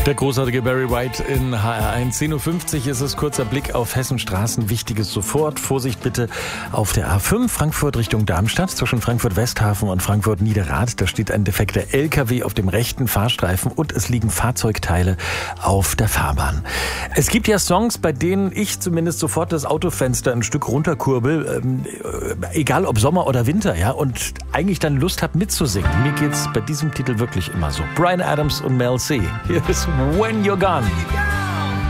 Der großartige Barry White in HR1. 10.50 Uhr ist es. Kurzer Blick auf Hessenstraßen. Wichtiges sofort. Vorsicht bitte auf der A5 Frankfurt Richtung Darmstadt zwischen Frankfurt-Westhafen und Frankfurt-Niederrad. Da steht ein defekter LKW auf dem rechten Fahrstreifen und es liegen Fahrzeugteile auf der Fahrbahn. Es gibt ja Songs, bei denen ich zumindest sofort das Autofenster ein Stück runterkurbel, egal ob Sommer oder Winter, ja, und eigentlich dann Lust habe mitzusingen. Mir geht's bei diesem Titel wirklich immer so. Bryan Adams und Mel C. Hier ist When You're Gone.